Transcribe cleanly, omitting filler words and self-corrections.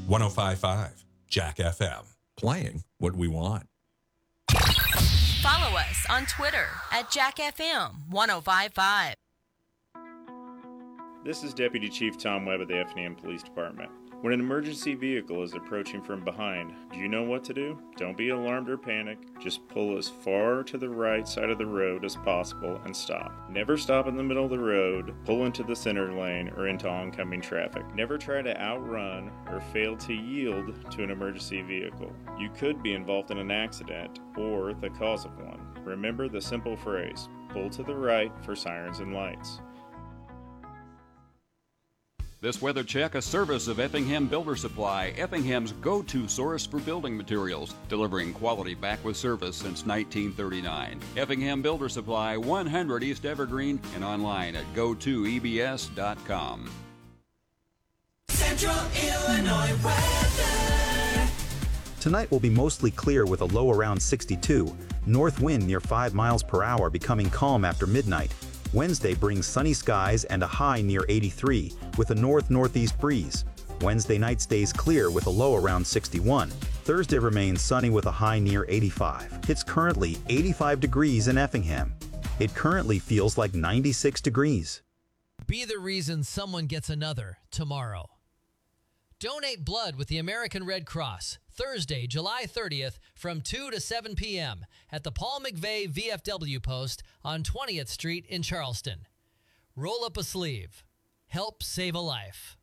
105.5 Jack FM. Playing what we want. Follow us on Twitter at JackFM1055. This is Deputy Chief Tom Webb of the Effingham Police Department. When an emergency vehicle is approaching from behind, do you know what to do? Don't be alarmed or panic. Just pull as far to the right side of the road as possible and stop. Never stop in the middle of the road, pull into the center lane, or into oncoming traffic. Never try to outrun or fail to yield to an emergency vehicle. You could be involved in an accident or the cause of one. Remember the simple phrase, pull to the right for sirens and lights. This weather check, a service of Effingham Builder Supply, Effingham's go-to source for building materials, delivering quality back with service since 1939. Effingham Builder Supply, 100 East Evergreen, and online at go2ebs.com. Central Illinois weather. Tonight will be mostly clear with a low around 62. North wind near 5 miles per hour, becoming calm after midnight. Wednesday brings sunny skies and a high near 83 with a north-northeast breeze. Wednesday night stays clear with a low around 61. Thursday remains sunny with a high near 85. It's currently 85 degrees in Effingham. It currently feels like 96 degrees. Be the reason someone gets another tomorrow. Donate blood with the American Red Cross, Thursday, July 30th from 2 to 7 p.m. at the Paul McVeigh VFW post on 20th Street in Charleston. Roll up a sleeve. Help save a life.